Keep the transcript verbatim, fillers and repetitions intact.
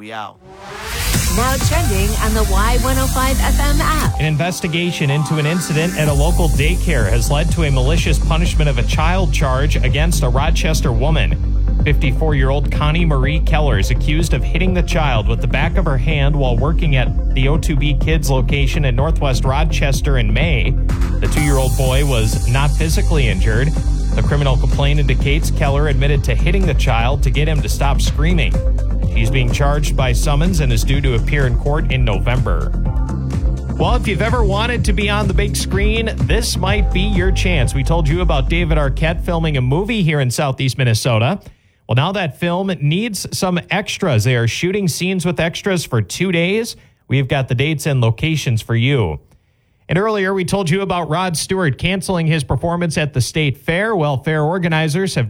We out. Now trending on the Y one oh five F M app. An investigation into an incident at a local daycare has led to a malicious punishment of a child charge against a Rochester woman. fifty-four-year-old Connie Marie Keller is accused of hitting the child with the back of her hand while working at the O two B Kids location in Northwest Rochester in May. The two-year-old boy was not physically injured. The criminal complaint indicates Keller admitted to hitting the child to get him to stop screaming. She's being charged by summons and is due to appear in court in November. Well, if you've ever wanted to be on the big screen, this might be your chance. We told you about David Arquette filming a movie here in Southeast Minnesota. Well, now that film needs some extras. They are shooting scenes with extras for two days. We've got the dates and locations for you. And earlier, we told you about Rod Stewart canceling his performance at the State Fair. Well, fair organizers have